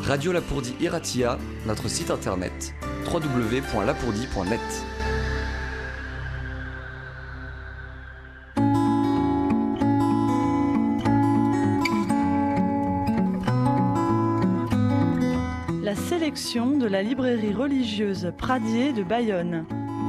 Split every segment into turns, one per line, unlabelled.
Radio Lapourdie Iratia, notre site internet www.lapourdie.net.
La sélection de la librairie religieuse Pradier de Bayonne.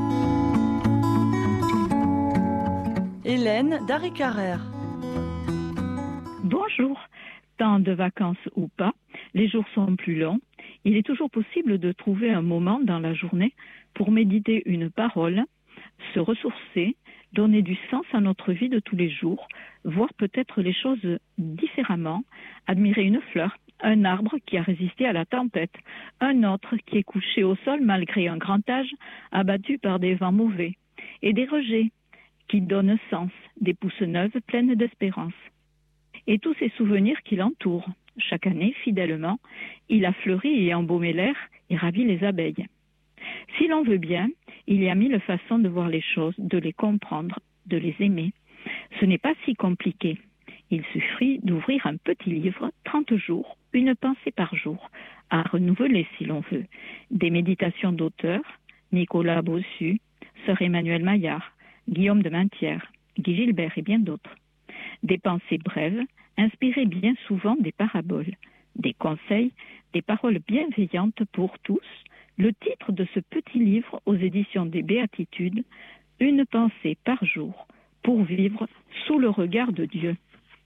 Hélène Darry-Carrère.
Bonjour. Temps de vacances ou pas, les jours sont plus longs. Il est toujours possible de trouver un moment dans la journée pour méditer une parole, se ressourcer, donner du sens à notre vie de tous les jours, voir peut-être les choses différemment, admirer une fleur, un arbre qui a résisté à la tempête, un autre qui est couché au sol malgré un grand âge, abattu par des vents mauvais, et des rejets qui donnent sens, des pousses neuves pleines d'espérance. Et tous ces souvenirs qui l'entourent. Chaque année, fidèlement, il a fleuri et embaumé l'air et ravi les abeilles. Si l'on veut bien, il y a mille façons de voir les choses, de les comprendre, de les aimer. Ce n'est pas si compliqué. Il suffit d'ouvrir un petit livre, 30 jours, une pensée par jour, à renouveler si l'on veut. Des méditations d'auteurs, Nicolas Bossu, Sœur Emmanuelle Maillard, Guillaume de Maintière, Guy Gilbert et bien d'autres. Des pensées brèves, inspirées bien souvent des paraboles, des conseils, des paroles bienveillantes pour tous. Le titre de ce petit livre aux éditions des Béatitudes, Une pensée par jour pour vivre sous le regard de Dieu.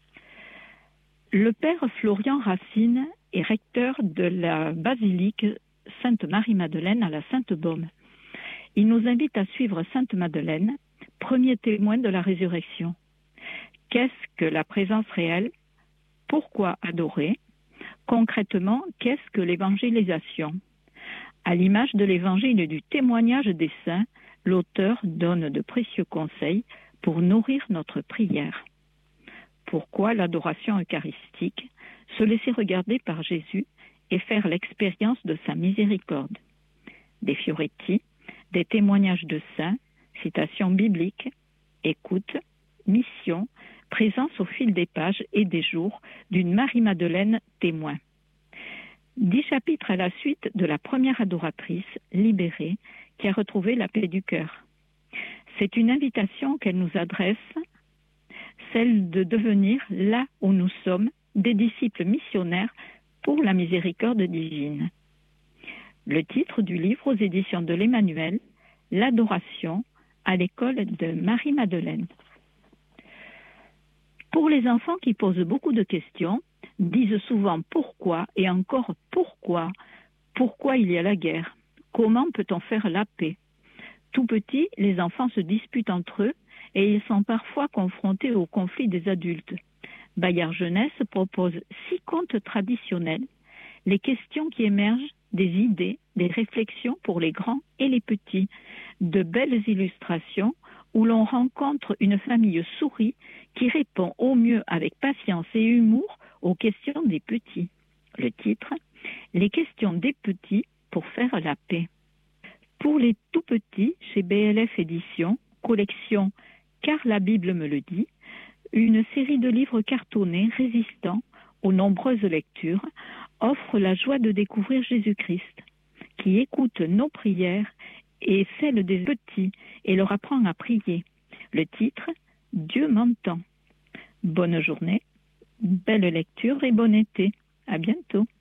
Le père Florian Racine est recteur de la basilique Sainte-Marie-Madeleine à la Sainte-Baume. Il nous invite à suivre Sainte Madeleine, premier témoin de la résurrection. Qu'est-ce que la présence réelle? Pourquoi adorer? Concrètement, qu'est-ce que l'évangélisation? À l'image de l'évangile et du témoignage des saints, l'auteur donne de précieux conseils pour nourrir notre prière. Pourquoi l'adoration eucharistique? Se laisser regarder par Jésus et faire l'expérience de sa miséricorde. Des Fioretti, des témoignages de saints, citations bibliques, écoute, mission, présence au fil des pages et des jours d'une Marie-Madeleine témoin. 10 chapitres à la suite de la première adoratrice libérée qui a retrouvé la paix du cœur. C'est une invitation qu'elle nous adresse, celle de devenir là où nous sommes, des disciples missionnaires pour la miséricorde divine. Le titre du livre aux éditions de l'Emmanuel, L'adoration à l'école de Marie-Madeleine. Pour les enfants qui posent beaucoup de questions, disent souvent pourquoi et encore pourquoi il y a la guerre, comment peut-on faire la paix. Tout petit, les enfants se disputent entre eux et ils sont parfois confrontés au conflit des adultes. Bayard Jeunesse propose 6 contes traditionnels, les questions qui émergent, des idées, des réflexions pour les grands et les petits, de belles illustrations où l'on rencontre une famille souris qui répond au mieux avec patience et humour aux questions des petits. Le titre, Les questions des petits pour faire la paix. Pour les tout petits, chez BLF Éditions, collection Car la Bible me le dit, une série de livres cartonnés résistants aux nombreuses lectures offre la joie de découvrir Jésus-Christ, qui écoute nos prières et celles des petits et leur apprend à prier. Le titre, Dieu m'entend. Bonne journée, belle lecture et bon été. À bientôt.